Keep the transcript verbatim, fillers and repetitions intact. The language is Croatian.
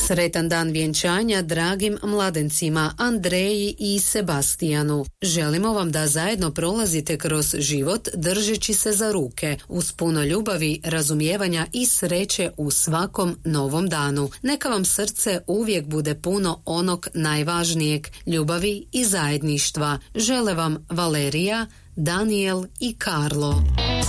Sretan dan vjenčanja dragim mladencima Andreji i Sebastijanu. Želimo vam da zajedno prolazite kroz život držeći se za ruke, uz puno ljubavi, razumijevanja i sreće u svakom novom danu. Neka vam srce uvijek bude puno onog najvažnijeg, ljubavi i zajedništva. Žele vam Valerija, Daniel i Karlo.